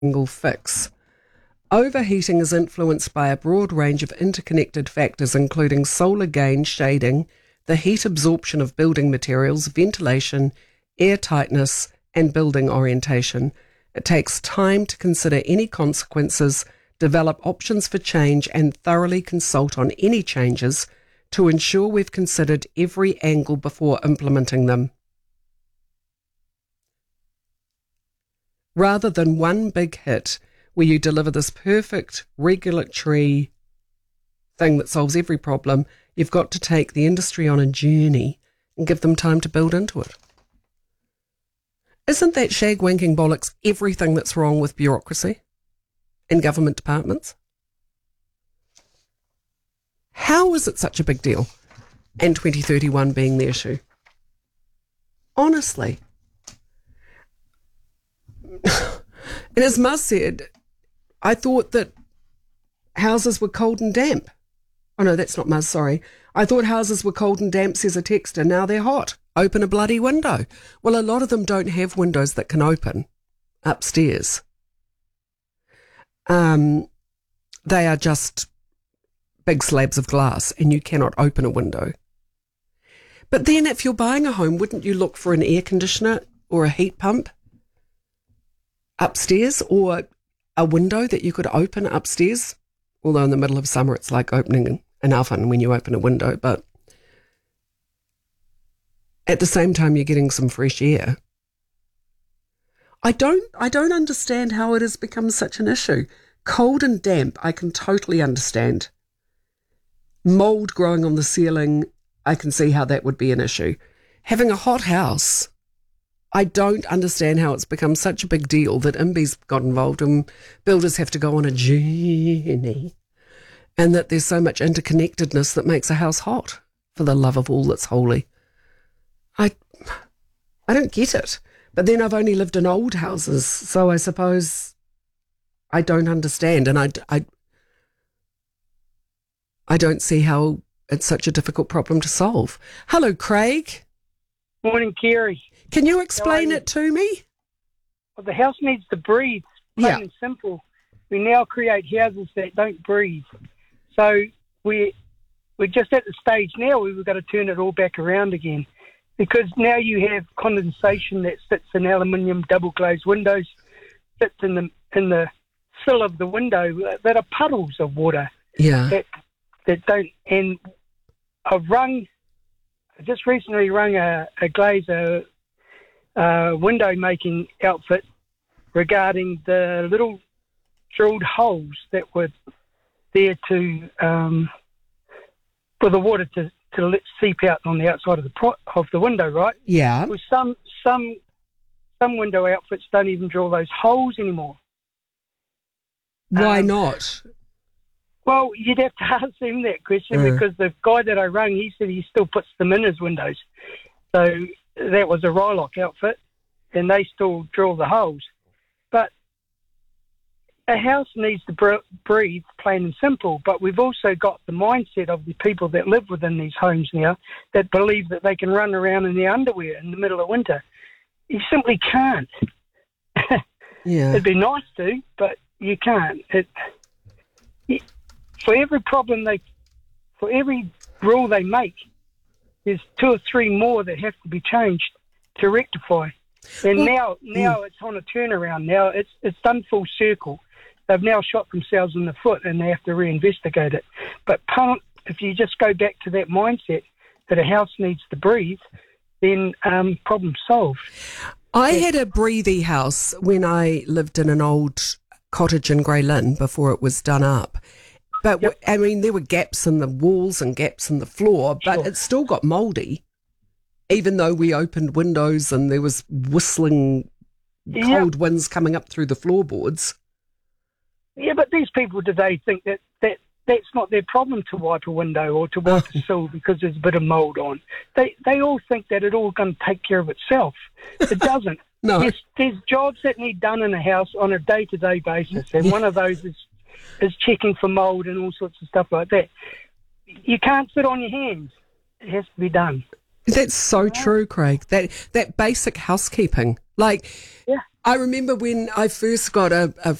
angle fix. Overheating is influenced by a broad range of interconnected factors, including solar gain, shading, the heat absorption of building materials, ventilation, air tightness, and building orientation. It takes time to consider any consequences, develop options for change, and thoroughly consult on any changes to ensure we've considered every angle before implementing them. Rather than one big hit where you deliver this perfect regulatory thing that solves every problem, you've got to take the industry on a journey and give them time to build into it. Isn't that shag-wanking bollocks everything that's wrong with bureaucracy in government departments? How is it such a big deal? And 2031 being the issue? Honestly. And as Muzz said, I thought that houses were cold and damp. Oh no, that's not Muzz, sorry. I thought houses were cold and damp, says a texter. Now they're hot. Open a bloody window. Well, a lot of them don't have windows that can open upstairs. They are just big slabs of glass and you cannot open a window. But then if you're buying a home, wouldn't you look for an air conditioner or a heat pump upstairs, or a window that you could open upstairs? Although in the middle of summer it's like opening an oven when you open a window, but at the same time you're getting some fresh air. I don't understand how it has become such an issue. Cold and damp, I can totally understand. Mould growing on the ceiling, I can see how that would be an issue. Having a hot house, I don't understand how it's become such a big deal that IMBY's got involved and builders have to go on a journey, and that there's so much interconnectedness that makes a house hot, for the love of all that's holy. I don't get it. But then I've only lived in old houses, so I suppose I don't understand, and I don't see how it's such a difficult problem to solve. Hello, Craig. Morning, Kerry. Can you explain it to me? Well, the house needs to breathe, plain and simple. We now create houses that don't breathe. So we're just at the stage now where we've got to turn it all back around again, because now you have condensation that sits in aluminium double glazed windows, sits in the sill of the window that are puddles of water. Yeah. That don't. And I just recently rung a glazer window making outfit regarding the little drilled holes that were there to for the water to let seep out on the outside of the window, right? Yeah. Well, some window outfits don't even drill those holes anymore. Why not? Well, you'd have to ask him that question, because the guy that I rang, he said he still puts them in his windows. So that was a Rylock outfit, and they still drill the holes. But a house needs to breathe, plain and simple. But we've also got the mindset of the people that live within these homes now that believe that they can run around in their underwear in the middle of winter. You simply can't. Yeah. It'd be nice to, but you can't. For every rule they make, there's 2 or 3 more that have to be changed to rectify. And now it's on a turnaround. Now it's done full circle. They've now shot themselves in the foot and they have to reinvestigate it. But if you just go back to that mindset that a house needs to breathe, then problem solved. I had a breathy house when I lived in an old cottage in Grey Lynn before it was done up. But, yep. I mean, there were gaps in the walls and gaps in the floor, but it still got mouldy, even though we opened windows and there was whistling cold winds coming up through the floorboards. Yeah, but these people today think that's not their problem to wipe a window or to wipe a sill because there's a bit of mould on. They all think that it all going to take care of itself. It doesn't. No. There's jobs that need done in a house on a day-to-day basis, and one of those is checking for mould and all sorts of stuff like that. You can't sit on your hands. It has to be done. That's so true, Craig. That basic housekeeping. Like, I remember when I first got a